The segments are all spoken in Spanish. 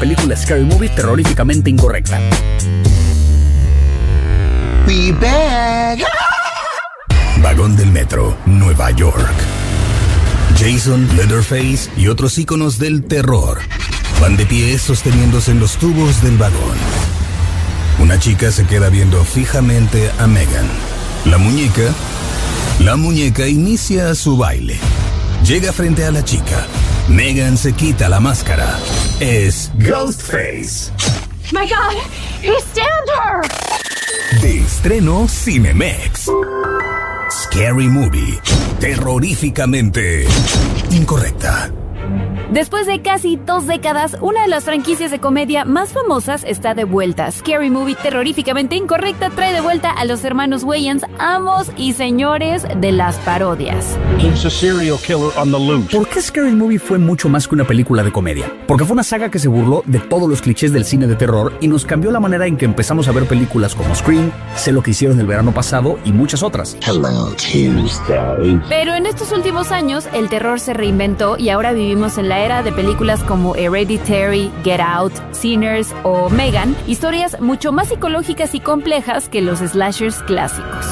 película Scary Movie terroríficamente incorrecta. Be back. Vagón del metro, Nueva York. Jason, Leatherface y otros íconos del terror van de pie sosteniéndose en los tubos del vagón. Una chica se queda viendo fijamente a Megan. La muñeca inicia su baile. Llega frente a la chica. Megan se quita la máscara. Es Ghostface. My God, he stabbed her. De estreno Cinemex. Scary Movie. Terroríficamente incorrecta. Después de casi 2 décadas, una de las franquicias de comedia más famosas está de vuelta. Scary Movie terroríficamente incorrecta trae de vuelta a los hermanos Wayans, amos y señores de las parodias. He's a serial killer on the loose. ¿Por qué Scary Movie fue mucho más que una película de comedia? Porque fue una saga que se burló de todos los clichés del cine de terror y nos cambió la manera en que empezamos a ver películas como Scream, Sé lo que hicieron el verano pasado y muchas otras. Hello, Tuesday. Pero en estos últimos años, el terror se reinventó y ahora vivimos en la era de películas como Hereditary, Get Out, Sinners o Megan, historias mucho más psicológicas y complejas que los slashers clásicos.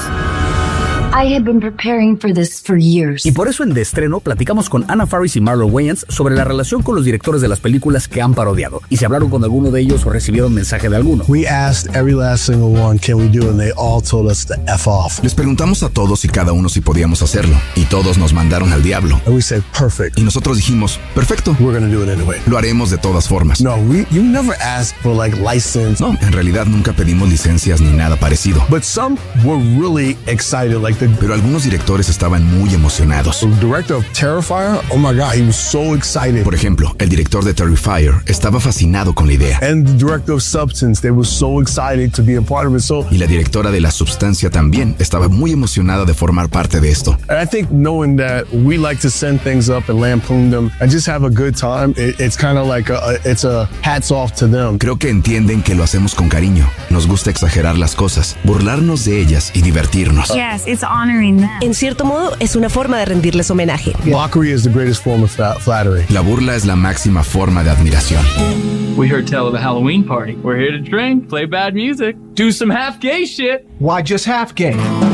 I have been preparing for this for years. Y por eso en De Estreno platicamos con Anna Faris y Marlon Wayans sobre la relación con los directores de las películas que han parodiado y si hablaron con alguno de ellos o recibieron mensaje de alguno. We asked every last single one, can we do it? And they all told us to F off. Les preguntamos a todos y cada uno si podíamos hacerlo y todos nos mandaron al diablo. And we said, perfect. Y nosotros dijimos, perfecto. We're going to do it anyway. Lo haremos de todas formas. No, you never asked for like license. No, en realidad nunca pedimos licencias ni nada parecido. But some were really excited, Pero algunos directores estaban muy emocionados. The director of Terrifier, oh my God, he was so excited. Por ejemplo, el director de Terrifier estaba fascinado con la idea. And the director of Substance, they were so excited to be a part of it. Y la directora de La Substancia también estaba muy emocionada de formar parte de esto. And I think knowing that we like to send things up and lampoon them and just have a good time, it's kind of like it's a hats off to them. Creo que entienden que lo hacemos con cariño. Nos gusta exagerar las cosas, burlarnos de ellas y divertirnos. Yes, it's honoring them. En cierto modo, es una forma de rendirles homenaje. Mockery is the greatest form of flattery. La burla es la máxima forma de admiración. We heard tell of a Halloween party. We're here to drink, play bad music, do some half-gay shit. Why just half-gay?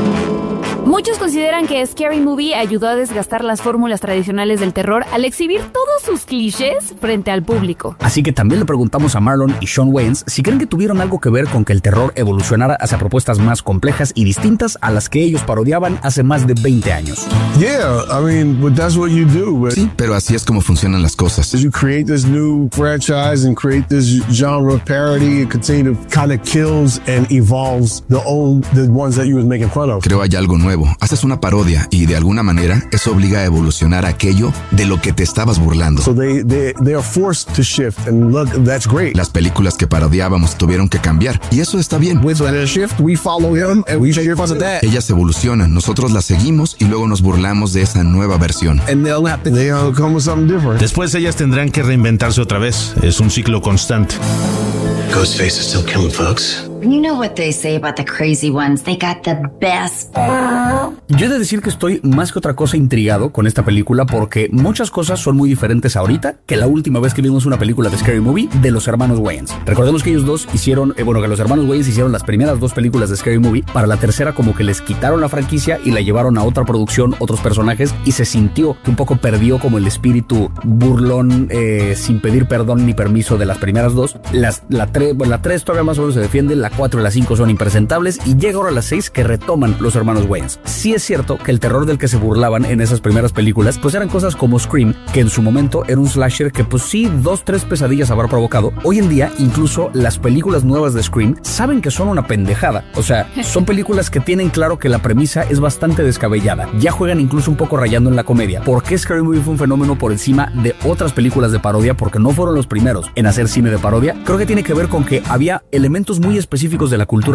Muchos consideran que Scary Movie ayudó a desgastar las fórmulas tradicionales del terror al exhibir todos sus clichés frente al público. Así que también le preguntamos a Marlon y Sean Wayans si creen que tuvieron algo que ver con que el terror evolucionara hacia propuestas más complejas y distintas a las que ellos parodiaban hace más de 20 años. Yeah, I mean, but that's what you do. Sí, pero así es como funcionan las cosas. You create this new franchise and create this genre of parody and continue to kind of kills and evolves the ones that you was making fun of. Creo hay algo nuevo. Haces una parodia y de alguna manera eso obliga a evolucionar aquello de lo que te estabas burlando. So they are forced to shift and look, that's great. Las películas que parodiábamos tuvieron que cambiar y eso está bien. With that shift, we follow him and we shake your fuss at that. Ellas evolucionan, nosotros las seguimos y luego nos burlamos de esa nueva versión. And they'll come with something different. Después ellas tendrán que reinventarse otra vez. Es un ciclo constante. Ghostface is still killing folks. You know what they say about the crazy ones. They got the best. Yo he de decir que estoy más que otra cosa intrigado con esta película porque muchas cosas son muy diferentes ahorita que la última vez que vimos una película de Scary Movie de los hermanos Wayans. Recordemos que ellos dos hicieron, que los hermanos Wayans hicieron las primeras 2 películas de Scary Movie. Para la tercera como que les quitaron la franquicia y la llevaron a otra producción, otros personajes, y se sintió que un poco perdió como el espíritu burlón, sin pedir perdón ni permiso de las primeras 2. La 3 todavía más o menos se defiende, la 4 y la 5 son impresentables y llega ahora la 6 que retoman los hermanos Wayans. Sí es cierto que el terror del que se burlaban en esas primeras películas pues eran cosas como Scream, que en su momento era un slasher que pues sí 2-3 pesadillas habrá provocado. Hoy en día incluso las películas nuevas de Scream saben que son una pendejada, o sea, son películas que tienen claro que la premisa es bastante descabellada, ya juegan incluso un poco rayando en la comedia. ¿Por qué Scary Movie fue un fenómeno por encima de otras películas de parodia? Porque no fueron los primeros en hacer cine de parodia. Creo que tiene que ver con que había elementos muy específicos de la cultura